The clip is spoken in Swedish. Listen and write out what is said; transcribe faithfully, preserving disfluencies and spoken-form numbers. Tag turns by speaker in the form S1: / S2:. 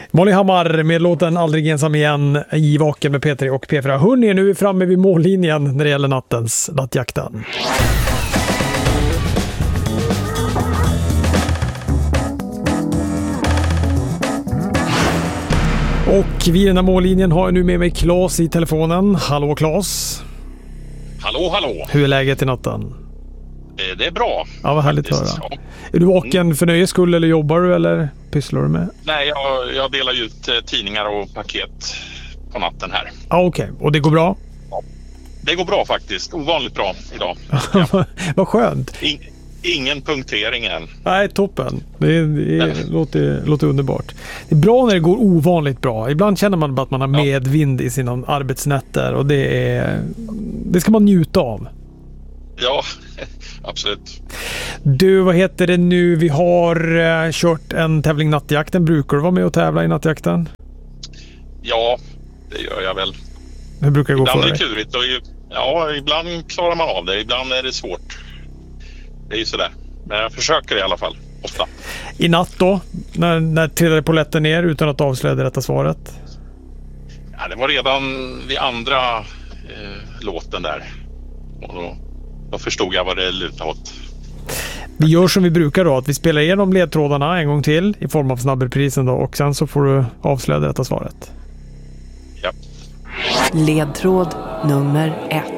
S1: Molly Hammar med låten Aldrig ensam igen i Vaken med P tre och P fyra. Hörrni, nu är vi framme vid mållinjen när det gäller nattens nattjakten. Och vid den här mållinjen har jag nu med mig Claes i telefonen. Hallå Claes.
S2: Hallå, hallå.
S1: Hur är läget i natten?
S2: Det är bra.
S1: Ja, vad härligt att höra.
S2: Ja.
S1: Är du vaken mm. för nöjes skull eller jobbar du eller pysslar du med?
S2: Nej, jag, jag delar ut tidningar och paket på natten här.
S1: Ja, okej. Okay. Och det går bra?
S2: Ja. Det går bra faktiskt. Ovanligt bra idag.
S1: Ja. Vad skönt.
S2: In, ingen punktering än.
S1: Nej, toppen. Det, det låter, låter underbart. Det är bra när det går ovanligt bra. Ibland känner man bara att man har medvind i sina arbetsnätter och det, är, det ska man njuta av.
S2: Ja, absolut.
S1: Du, vad heter det nu? Vi har uh, kört en tävling nattjakten. Brukar du vara med och tävla i nattjakten?
S2: Ja, det gör jag väl.
S1: Hur brukar det gå
S2: ibland
S1: för dig?
S2: Ibland är det klurigt och ja, ibland klarar man av det. Ibland är det svårt. Det är ju sådär. Men jag försöker i alla fall, ofta.
S1: I natt då? När, när trillade polletten ner utan att avslöja det rätta svaret?
S2: Ja, det var redan vid andra eh, låten där. Och då, då förstod jag vad det lutade åt.
S1: Vi gör som vi brukar då, att vi spelar igenom ledtrådarna en gång till i form av snabbreprisen då, och sen så får du avslöja det rätta svaret.
S2: Ja.
S3: Ledtråd nummer ett.